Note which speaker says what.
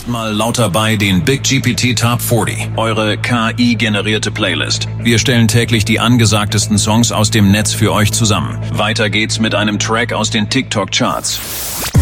Speaker 1: Mal lauter bei den Big GPT Top 40, eure KI-generierte Playlist. Wir stellen täglich die angesagtesten Songs aus dem Netz für euch zusammen. Weiter geht's mit einem Track aus den TikTok-Charts.